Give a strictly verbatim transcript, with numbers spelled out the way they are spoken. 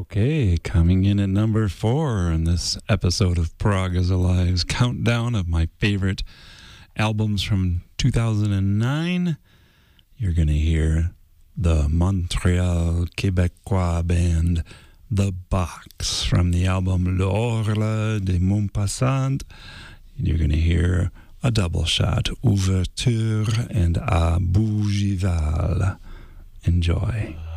Okay, coming in at number four in this episode of Prague is Alive's countdown of my favorite albums from two thousand nine. You're going to hear the Montreal Québécois band The Box from the album L'Orle de Montpassant. You're going to hear a double shot, Ouverture and A Bougival. Enjoy.